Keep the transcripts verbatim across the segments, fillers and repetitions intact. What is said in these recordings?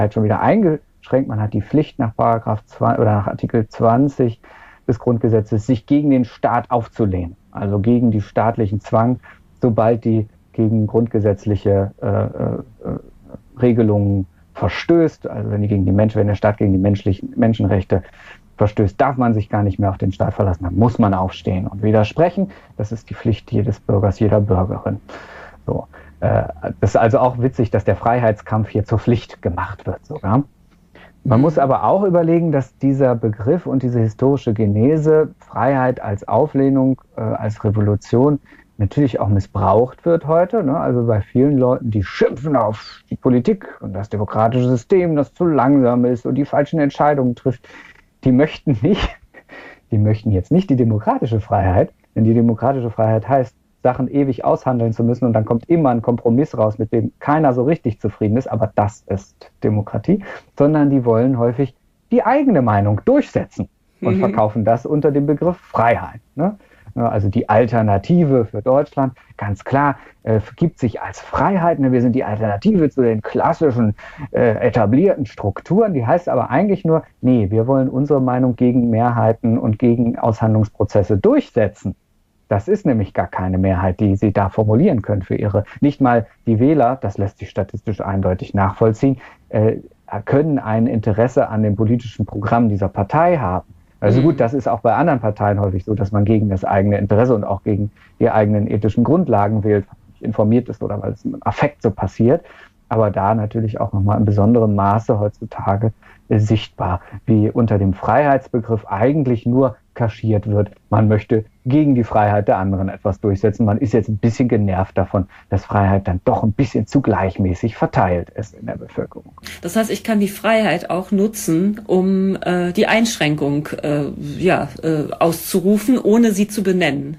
schon wieder eingeschränkt. Man hat die Pflicht nach Paragraph zwei oder nach Artikel zwanzig des Grundgesetzes, sich gegen den Staat aufzulehnen, also gegen die staatlichen Zwang, sobald die gegen grundgesetzliche äh, äh, Regelungen verstößt, also wenn die gegen die Menschen, wenn der Staat gegen die menschlichen Menschenrechte verstößt, darf man sich gar nicht mehr auf den Staat verlassen, dann muss man aufstehen und widersprechen. Das ist die Pflicht jedes Bürgers, jeder Bürgerin. So. Äh, das ist also auch witzig, dass der Freiheitskampf hier zur Pflicht gemacht wird sogar. Man muss aber auch überlegen, dass dieser Begriff und diese historische Genese, Freiheit als Auflehnung, äh, als Revolution, natürlich auch missbraucht wird heute. Ne? Also bei vielen Leuten, die schimpfen auf die Politik und das demokratische System, das zu langsam ist und die falschen Entscheidungen trifft, die möchten nicht, die möchten jetzt nicht die demokratische Freiheit, denn die demokratische Freiheit heißt, Sachen ewig aushandeln zu müssen und dann kommt immer ein Kompromiss raus, mit dem keiner so richtig zufrieden ist, aber das ist Demokratie, sondern die wollen häufig die eigene Meinung durchsetzen und mhm. verkaufen das unter dem Begriff Freiheit. Ne? Also die Alternative für Deutschland, ganz klar, äh, gibt sich als Freiheit. Ne? Wir sind die Alternative zu den klassischen äh, etablierten Strukturen. Die heißt aber eigentlich nur, nee, wir wollen unsere Meinung gegen Mehrheiten und gegen Aushandlungsprozesse durchsetzen. Das ist nämlich gar keine Mehrheit, die sie da formulieren können für ihre, nicht mal die Wähler, das lässt sich statistisch eindeutig nachvollziehen, äh, können ein Interesse an dem politischen Programm dieser Partei haben. Also gut, das ist auch bei anderen Parteien häufig so, dass man gegen das eigene Interesse und auch gegen die eigenen ethischen Grundlagen wählt, weil man nicht informiert ist oder weil es im Affekt so passiert. Aber da natürlich auch nochmal in besonderem Maße heutzutage äh, sichtbar, wie unter dem Freiheitsbegriff eigentlich nur kaschiert wird. Man möchte gegen die Freiheit der anderen etwas durchsetzen. Man ist jetzt ein bisschen genervt davon, dass Freiheit dann doch ein bisschen zu gleichmäßig verteilt ist in der Bevölkerung. Das heißt, ich kann die Freiheit auch nutzen, um äh, die Einschränkung äh, ja, äh, auszurufen, ohne sie zu benennen.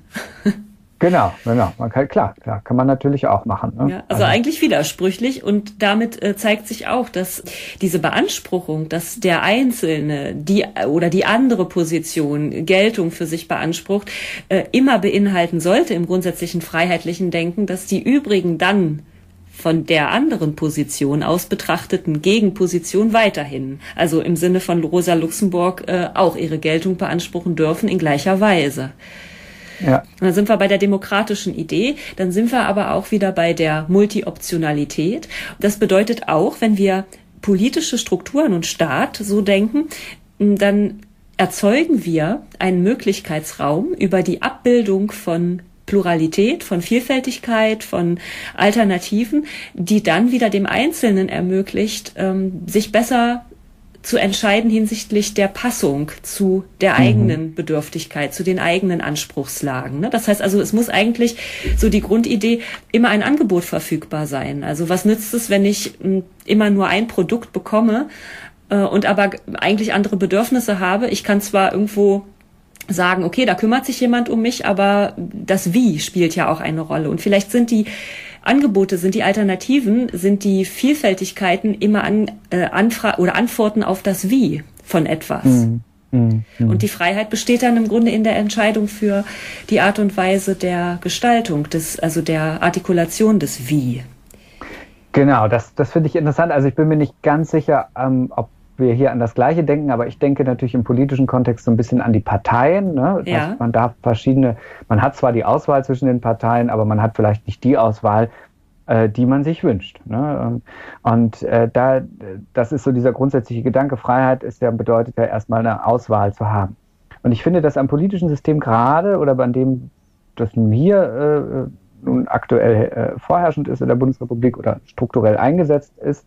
Genau, genau. Man kann, klar, klar, kann man natürlich auch machen. Ne? Ja, also, also eigentlich widersprüchlich und damit äh, zeigt sich auch, dass diese Beanspruchung, dass der Einzelne die oder die andere Position Geltung für sich beansprucht, äh, immer beinhalten sollte im grundsätzlichen freiheitlichen Denken, dass die übrigen dann von der anderen Position aus betrachteten Gegenposition weiterhin, also im Sinne von Rosa Luxemburg, äh, auch ihre Geltung beanspruchen dürfen in gleicher Weise. Ja. Und dann sind wir bei der demokratischen Idee, dann sind wir aber auch wieder bei der Multi-Optionalität. Das bedeutet auch, wenn wir politische Strukturen und Staat so denken, dann erzeugen wir einen Möglichkeitsraum über die Abbildung von Pluralität, von Vielfältigkeit, von Alternativen, die dann wieder dem Einzelnen ermöglicht, sich besser zu entscheiden hinsichtlich der Passung zu der eigenen mhm. Bedürftigkeit, zu den eigenen Anspruchslagen. Ne? Das heißt also, es muss eigentlich so die Grundidee immer ein Angebot verfügbar sein. Also was nützt es, wenn ich m, immer nur ein Produkt bekomme äh, und aber eigentlich andere Bedürfnisse habe? Ich kann zwar irgendwo sagen, okay, da kümmert sich jemand um mich, aber das Wie spielt ja auch eine Rolle. Und vielleicht sind die Angebote, sind die Alternativen, sind die Vielfältigkeiten immer an äh, Anfra- oder Antworten auf das Wie von etwas. Mm, mm, mm. Und die Freiheit besteht dann im Grunde in der Entscheidung für die Art und Weise der Gestaltung, des, also der Artikulation des Wie. Genau, das, das finde ich interessant. Also ich bin mir nicht ganz sicher, ähm, ob wir hier an das Gleiche denken, aber ich denke natürlich im politischen Kontext so ein bisschen an die Parteien. Ne? Ja. Also man darf verschiedene, man hat zwar die Auswahl zwischen den Parteien, aber man hat vielleicht nicht die Auswahl, äh, die man sich wünscht. Ne? Und äh, da, das ist so dieser grundsätzliche Gedanke, Freiheit ist ja, bedeutet ja erstmal eine Auswahl zu haben. Und ich finde, dass am politischen System gerade oder bei dem, das hier äh, nun aktuell äh, vorherrschend ist in der Bundesrepublik oder strukturell eingesetzt ist,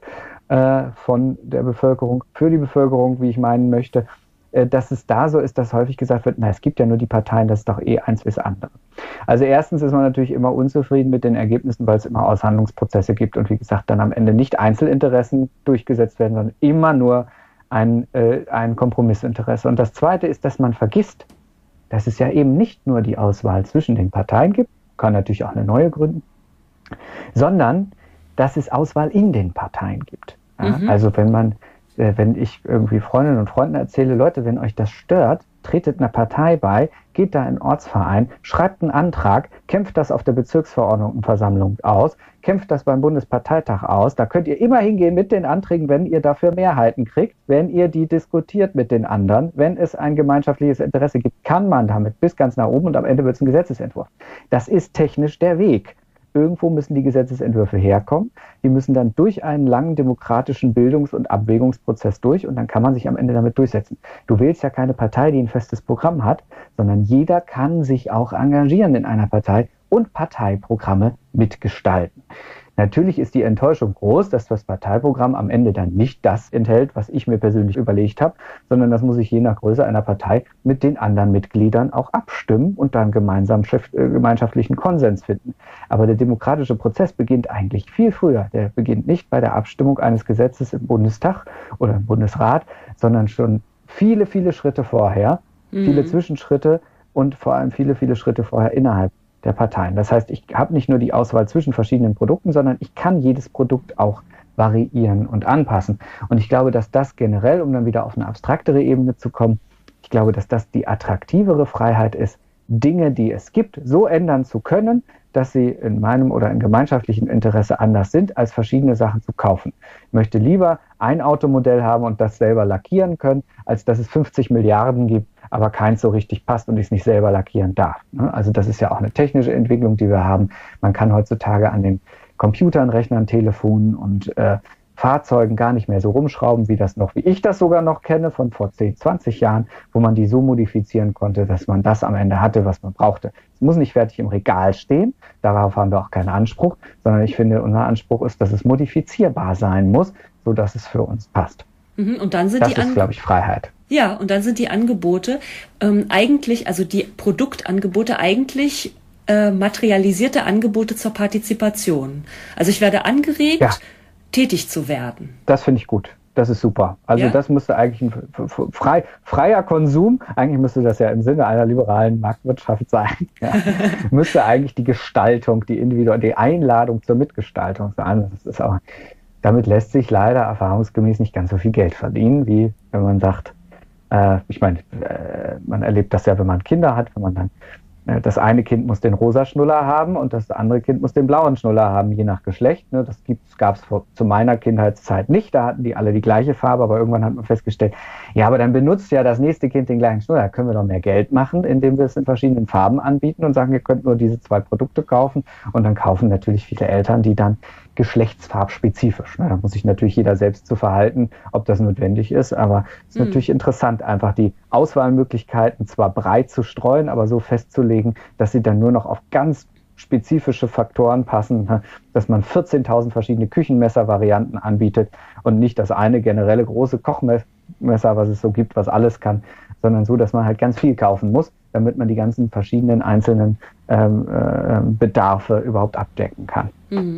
von der Bevölkerung, für die Bevölkerung, wie ich meinen möchte, dass es da so ist, dass häufig gesagt wird, na, es gibt ja nur die Parteien, das ist doch eh eins wie das andere. Also erstens ist man natürlich immer unzufrieden mit den Ergebnissen, weil es immer Aushandlungsprozesse gibt und wie gesagt, dann am Ende nicht Einzelinteressen durchgesetzt werden, sondern immer nur ein, äh, ein Kompromissinteresse. Und das Zweite ist, dass man vergisst, dass es ja eben nicht nur die Auswahl zwischen den Parteien gibt, kann natürlich auch eine neue gründen, sondern dass es Auswahl in den Parteien gibt. Ja, mhm. Also wenn man äh, wenn ich irgendwie Freundinnen und Freunden erzähle, Leute, wenn euch das stört, tretet einer Partei bei, geht da in einen Ortsverein, schreibt einen Antrag, kämpft das auf der Bezirksverordnetenversammlung aus, kämpft das beim Bundesparteitag aus. Da könnt ihr immer hingehen mit den Anträgen, wenn ihr dafür Mehrheiten kriegt, wenn ihr die diskutiert mit den anderen. Wenn es ein gemeinschaftliches Interesse gibt, kann man damit bis ganz nach oben und am Ende wird es ein Gesetzesentwurf. Das ist technisch der Weg. Irgendwo müssen die Gesetzesentwürfe herkommen. Die müssen dann durch einen langen demokratischen Bildungs- und Abwägungsprozess durch und dann kann man sich am Ende damit durchsetzen. Du wählst ja keine Partei, die ein festes Programm hat, sondern jeder kann sich auch engagieren in einer Partei und Parteiprogramme mitgestalten. Natürlich ist die Enttäuschung groß, dass das Parteiprogramm am Ende dann nicht das enthält, was ich mir persönlich überlegt habe, sondern das muss ich je nach Größe einer Partei mit den anderen Mitgliedern auch abstimmen und dann gemeinsam gemeinschaftlichen Konsens finden. Aber der demokratische Prozess beginnt eigentlich viel früher. Der beginnt nicht bei der Abstimmung eines Gesetzes im Bundestag oder im Bundesrat, sondern schon viele, viele Schritte vorher, mhm. viele Zwischenschritte und vor allem viele, viele Schritte vorher innerhalb der Parteien. Das heißt, ich habe nicht nur die Auswahl zwischen verschiedenen Produkten, sondern ich kann jedes Produkt auch variieren und anpassen. Und ich glaube, dass das generell, um dann wieder auf eine abstraktere Ebene zu kommen, ich glaube, dass das die attraktivere Freiheit ist, Dinge, die es gibt, so ändern zu können, dass sie in meinem oder in gemeinschaftlichem Interesse anders sind, als verschiedene Sachen zu kaufen. Ich möchte lieber ein Automodell haben und das selber lackieren können, als dass es fünfzig Milliarden gibt, aber keins so richtig passt und ich es nicht selber lackieren darf. Also das ist ja auch eine technische Entwicklung, die wir haben. Man kann heutzutage an den Computern, Rechnern, Telefonen und äh, Fahrzeugen gar nicht mehr so rumschrauben, wie das noch, wie ich das sogar noch kenne, von vor zehn, zwanzig Jahren, wo man die so modifizieren konnte, dass man das am Ende hatte, was man brauchte. Es muss nicht fertig im Regal stehen, darauf haben wir auch keinen Anspruch, sondern ich finde, unser Anspruch ist, dass es modifizierbar sein muss, sodass es für uns passt. Und dann sind das die ist, glaube ich, Freiheit. Ja, und dann sind die Angebote ähm, eigentlich, also die Produktangebote eigentlich äh, materialisierte Angebote zur Partizipation. Also ich werde angeregt, ja. tätig zu werden. Das finde ich gut. Das ist super. Also ja. das müsste eigentlich ein frei, freier Konsum, eigentlich müsste das ja im Sinne einer liberalen Marktwirtschaft sein, ja. müsste eigentlich die Gestaltung, die individuelle, die Einladung zur Mitgestaltung sein. Das ist auch, damit lässt sich leider erfahrungsgemäß nicht ganz so viel Geld verdienen, wie wenn man sagt, äh, ich meine, äh, man erlebt das ja, wenn man Kinder hat, wenn man dann das eine Kind muss den rosa Schnuller haben und das andere Kind muss den blauen Schnuller haben, je nach Geschlecht. Das gab es zu meiner Kindheitszeit nicht. Da hatten die alle die gleiche Farbe, aber irgendwann hat man festgestellt, ja, aber dann benutzt ja das nächste Kind den gleichen Schnuller. Da können wir doch mehr Geld machen, indem wir es in verschiedenen Farben anbieten und sagen, ihr könnt nur diese zwei Produkte kaufen. Und dann kaufen natürlich viele Eltern die dann geschlechtsfarbspezifisch. Da muss sich natürlich jeder selbst zu verhalten, ob das notwendig ist. Aber es ist mhm. natürlich interessant, einfach die Auswahlmöglichkeiten zwar breit zu streuen, aber so festzulegen, dass sie dann nur noch auf ganz spezifische Faktoren passen, dass man vierzehntausend verschiedene Küchenmesservarianten anbietet und nicht das eine generelle große Kochmesser, was es so gibt, was alles kann, sondern so, dass man halt ganz viel kaufen muss, damit man die ganzen verschiedenen einzelnen ähm, äh, Bedarfe überhaupt abdecken kann.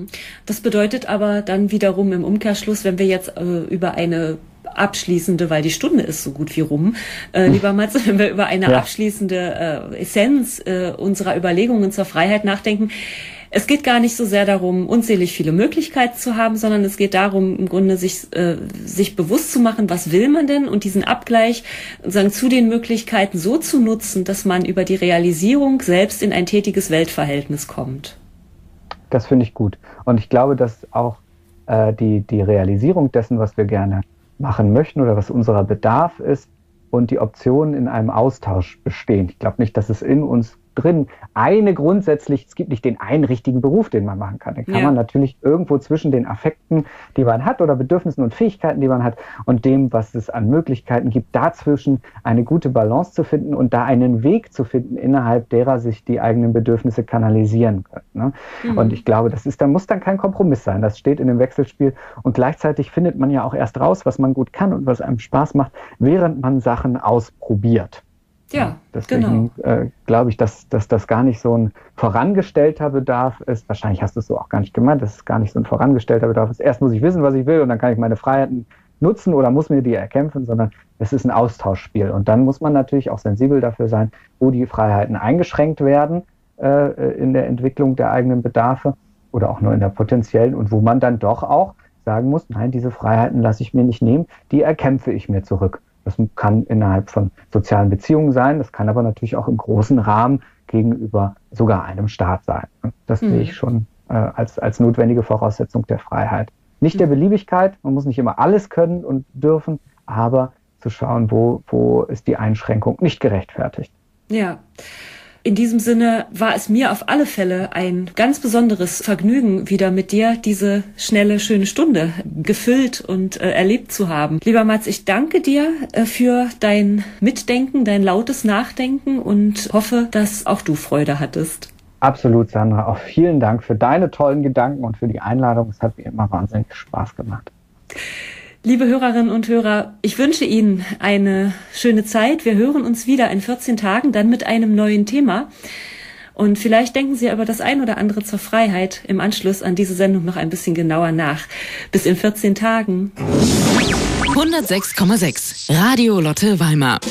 Das bedeutet aber dann wiederum im Umkehrschluss, wenn wir jetzt äh, über eine abschließende, weil die Stunde ist so gut wie rum, äh, lieber Matze, wenn wir über eine ja. abschließende äh, Essenz äh, unserer Überlegungen zur Freiheit nachdenken. Es geht gar nicht so sehr darum, unzählig viele Möglichkeiten zu haben, sondern es geht darum, im Grunde sich, äh, sich bewusst zu machen, was will man denn und diesen Abgleich sozusagen zu den Möglichkeiten so zu nutzen, dass man über die Realisierung selbst in ein tätiges Weltverhältnis kommt. Das finde ich gut. Und ich glaube, dass auch äh, die, die Realisierung dessen, was wir gerne machen möchten oder was unser Bedarf ist und die Optionen in einem Austausch bestehen. Ich glaube nicht, dass es in uns drin eine grundsätzlich, es gibt nicht den einen richtigen Beruf, den man machen kann. Den kann ja. man natürlich irgendwo zwischen den Affekten, die man hat oder Bedürfnissen und Fähigkeiten, die man hat und dem, was es an Möglichkeiten gibt, dazwischen eine gute Balance zu finden und da einen Weg zu finden, innerhalb derer sich die eigenen Bedürfnisse kanalisieren können. Ne? Mhm. Und ich glaube, das ist, da muss dann kein Kompromiss sein. Das steht in dem Wechselspiel und gleichzeitig findet man ja auch erst raus, was man gut kann und was einem Spaß macht, während man Sachen ausprobiert. Ja, deswegen genau. äh, glaube ich, dass, dass das gar nicht so ein vorangestellter Bedarf ist. Wahrscheinlich hast du es so auch gar nicht gemeint, dass es gar nicht so ein vorangestellter Bedarf ist. Erst muss ich wissen, was ich will und dann kann ich meine Freiheiten nutzen oder muss mir die erkämpfen, sondern es ist ein Austauschspiel. Und dann muss man natürlich auch sensibel dafür sein, wo die Freiheiten eingeschränkt werden äh, in der Entwicklung der eigenen Bedarfe oder auch nur in der potenziellen und wo man dann doch auch sagen muss, nein, diese Freiheiten lasse ich mir nicht nehmen, die erkämpfe ich mir zurück. Das kann innerhalb von sozialen Beziehungen sein, das kann aber natürlich auch im großen Rahmen gegenüber sogar einem Staat sein. Das mhm. sehe ich schon äh, als, als notwendige Voraussetzung der Freiheit. Nicht der Beliebigkeit, man muss nicht immer alles können und dürfen, aber zu schauen, wo, wo ist die Einschränkung nicht gerechtfertigt. Ja. In diesem Sinne war es mir auf alle Fälle ein ganz besonderes Vergnügen, wieder mit dir diese schnelle, schöne Stunde gefüllt und äh, erlebt zu haben. Lieber Mats, ich danke dir äh, für dein Mitdenken, dein lautes Nachdenken und hoffe, dass auch du Freude hattest. Absolut, Sandra. Auch vielen Dank für deine tollen Gedanken und für die Einladung. Es hat mir immer wahnsinnig Spaß gemacht. Liebe Hörerinnen und Hörer, ich wünsche Ihnen eine schöne Zeit. Wir hören uns wieder in vierzehn Tagen, dann mit einem neuen Thema. Und vielleicht denken Sie über das ein oder andere zur Freiheit im Anschluss an diese Sendung noch ein bisschen genauer nach. Bis in vierzehn Tagen. hundertsechs Komma sechs Radio Lotte Weimar